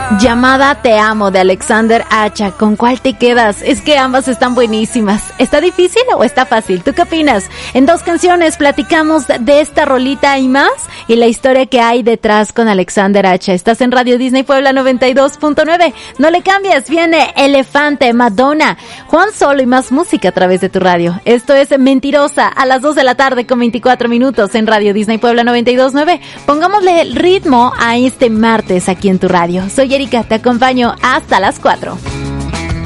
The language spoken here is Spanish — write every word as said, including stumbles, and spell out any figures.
Llamada Te Amo de Alexander Acha. ¿Con cuál te quedas? Es que ambas están buenísimas. ¿Está difícil o está fácil? ¿Tú qué opinas? En dos canciones platicamos de esta rolita y más, y la historia que hay detrás con Alexander Acha. Estás en Radio Disney Puebla noventa y dos punto nueve. No le cambies, viene Elefante, Madonna, Juan Solo y más música a través de tu radio. Esto es Mentirosa a las dos de la tarde con veinticuatro minutos en Radio Disney Puebla noventa y dos punto nueve. Pongámosle el ritmo a este martes aquí en tu radio. Soy Erika, te acompaño hasta las cuatro.